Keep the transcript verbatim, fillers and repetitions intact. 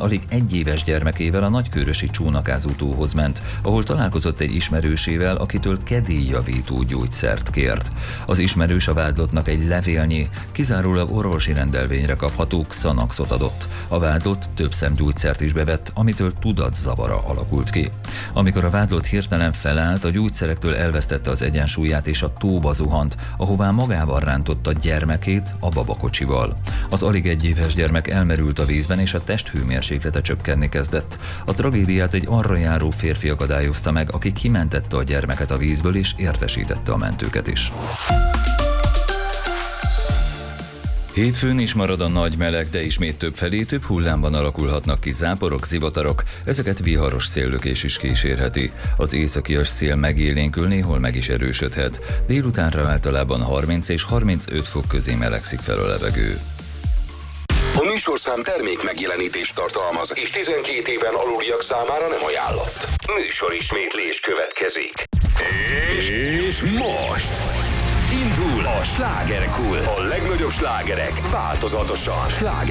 alig egy éves gyermekével a nagykőrösi Csónakázó tóhoz ment, ahol találkozott egy ismerősével, akitől kedélyjavító gyógyszert kért. Az ismerős a vádlottnak egy levélnyi, kizárólag orvosi rendelvényre kapható Xanaxot adott. A vádlott több szemgyógyszert is bevett, amitől tudatzavara alakult ki. Amikor a vádlott hirtelen felállt, a gyógyszerektől elvesztette az egyensúlyát és a tóba zuhant, ahová magával rántotta gyermekét a babakocsival. Az alig egy éves gyermek elmerült a vízben, és a testhőmérséklete csökkenni kezdett. A tragédiát egy arra járó férfi akadályozta meg, aki kimentette a gyermeket a vízből és értesítette a mentőket is. Hétfőn is marad a nagy meleg, de ismét többfelé több hullámban alakulhatnak ki záporok, zivatarok, ezeket viharos széllökés is kísérheti. Az északias szél megélénkül, néhol meg is erősödhet. Délutánra általában harminc és harmincöt fok közé melegszik fel a levegő. A műsorszám termék megjelenítést tartalmaz, és tizenkét éven aluliak számára nem ajánlott. Műsorismétlés következik. És most indul a Slágerkult. A legnagyobb slágerek változatosan. Sláger